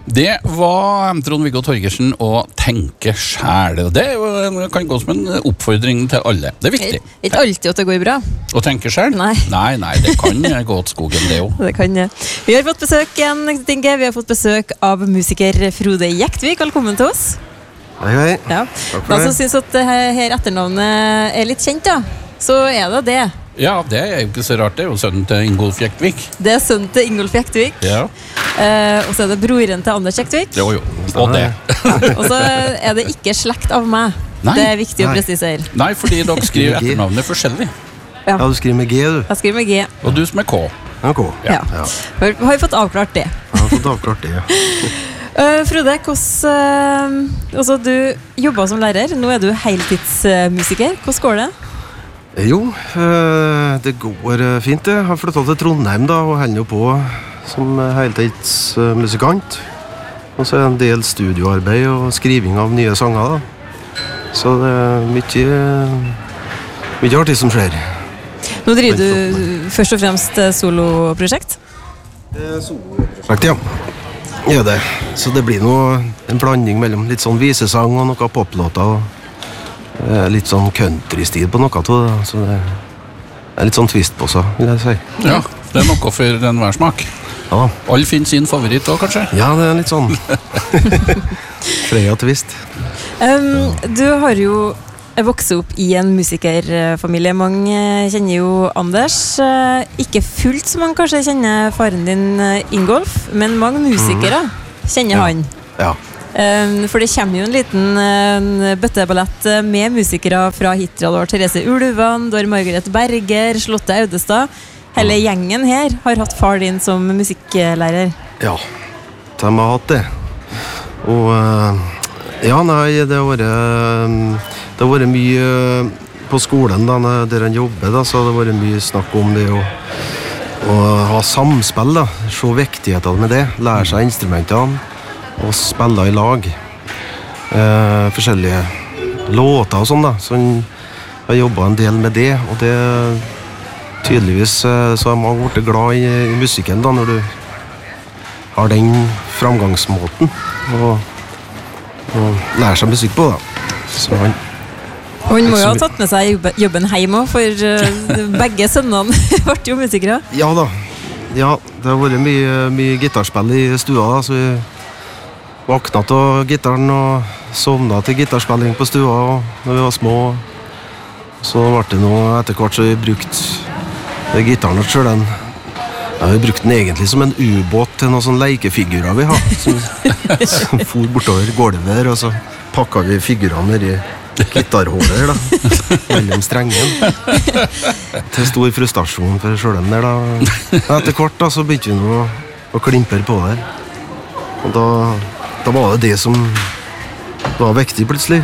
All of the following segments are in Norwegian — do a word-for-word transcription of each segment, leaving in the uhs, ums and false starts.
Det var Trond-Viggo Torgersen og tenke selv. Det er jo, kan gå som en oppfordring til alle. Det er viktig. Det er ikke alltid at det går bra. Å tenke selv? Nei. Nei, nei, det kan gå til skogen det jo. Det kan det. Vi har fått besøk igjen, Tinke. Vi har fått besøk av musiker Frode Jektvik. Velkommen til oss. Hei, hei. Ja. Takk for Da det. som synes at det her etternavnet er litt kjent, da, så er det det. Ja, det er jo ikke så rart. Det er jo sønnen til Ingolf Jektvik. Det er sønnen til Ingolf Jektvik. Ja. Eh, og så er det broren til Anders Jektvik. Jo, jo. Og det. Og så er det ikke slekt av meg. Nei. Det er viktig å Nei. presisere. Nei, fordi dere skriver etternavnet forskjellig. Ja, du skriver med G, du. Jeg skriver med G. Og du som er K. Ok. Ja. Ja. Har, har vi fått avklart det. Jeg har fått avklart det, ja. Uh, Frode, hvordan uh, altså, du jobbet som lærer. Nå er du heltidsmusiker. Hvordan går det? Jo, eh, det går eh, fint det. Jeg har flyttet til Trondheim da, og holder jo på som eh, heltidsmusikant. Og så er det en del studioarbeid og skriving av nye sanger da. Så det er mye, mye artig som skjer. Nå driver du først og fremst eh, soloprosjekt. Det er soloprosjekt, ja. Ja, det. Så det blir noe, en blanding mellom litt sånn visesang og noe poplåter. Og eh, litt sånn country-stil på noe av det. Så det er litt sånn twist på seg, vil jeg si. Ja, det er noe for enhver smak. Ja, Alle finner sin favoritt også, kanskje? ja det er litt sånn Freya twist. Um, du har jo vokst opp i en musikerfamilie. Mange kjenner jo Anders. Eh, Ikke fullt som man kanskje kjenner faren din eh, Ingolf, men mange musikere kjenner Ja. han. Ja. Um, For det kommer jo en liten uh, bøtteballett uh, med musikere fra Hitra. Du har Therese Ulvan, du har Margaret Berger, Charlotte Audestad. Hele gjengen her har hatt far din som musikklærer. Ja, de har hatt det. Og eh, ja, nei, det har vært eh, det har vært mye eh, på skolen da, når- der han jobber da, så har det vært mye snakk om det å, å ha samspill da, se viktigheten med det, lære seg instrumentene og spille i lag. Eh, forskjellige låter og sånn da, så han har jobbet en del med det, og det tydeligvis eh, så har mange vært glad i, i musikken da, når du har den framgangsmåten og, og lærer seg musikk på da. Så han, Og han må jo ha tatt med seg jobbe- jobben hjem også, for uh, begge sønnene ble jo musikere. ja da, ja, det har vært mye, mye gitarspill i stua da, så vi vakna til gitaren og sovna til gitarspilling på stua og, når vi var små. Så ble det noe etter hvert så vi brukt gitaren og selv den. Ja, vi brukte den egentlig som en ubåt til noen sånne lekefigurer vi har, som, som for bortover gulvet der, og så pakket vi figurene ned i gitarhåler da, mellom strengen. Til stor frustrasjon for selv den der da. Etter hvert da, så begynte vi nå å, å klimper på der. Og da, da var det det som var viktig plutselig.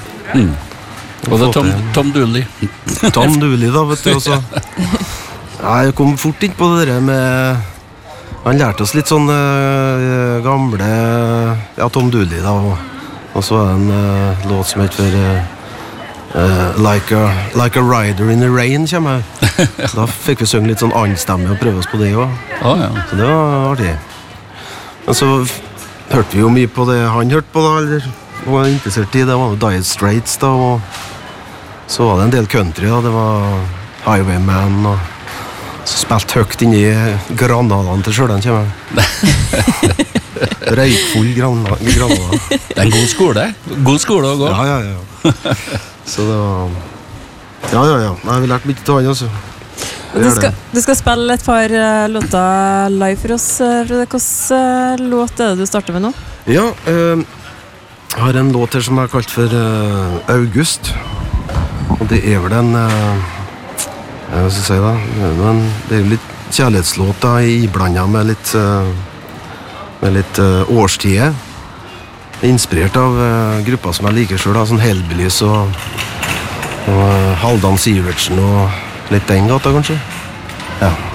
Og det er Tom, Tom Dooley. Tom Dooley da, vet du, også. Ja, jeg kom fort inn på det der med... Han lærte oss litt sånn eh, gamle... Ja, Tom Dooley da, og, og så var det en eh, låt som heter for... eh, eh, like, a, like a Rider in the Rain, kommer jeg. Da fikk vi synge litt sånn andstemme og prøve oss på det også. Å, ja. Så det var artig. Men så f- hørte vi jo mye på det han hørte på da, eller var interessert i. Det var jo Dire Straits da, og så var det en del country da. Det var Highwayman og så spilte høyt inn i granadene til sjølen, kommer jeg. Røykfull grana- granada. Det er en god skole. God skole å gå. Ja, ja, ja. Så det var... Ja, ja, ja. Nei, vi lærte mye til han også. Du skal, du skal spille et par uh, låter live for oss, uh, Frode. Hvilken uh, låt er det du starter med nå? Ja, eh, jeg har en låt her som jeg har kalt for eh, August. Og det er vel en... Eh, hva skal jeg si da? Det er jo en- det er jo litt kjærlighetslåt da, iblandet med litt, eh, med litt eh, årstider. Inspirert av eh, grupper som jeg liker selv, da, sånn Hellbillies og, og eh, Halvdan Sivertsen og litt den gata, kanskje. Ja.